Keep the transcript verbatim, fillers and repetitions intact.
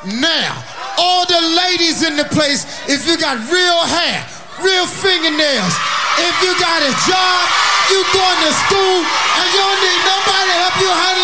Now, all the ladies in the place, if you got real hair, real fingernails, if you got a job, you going to school, and you don't need nobody to help you handle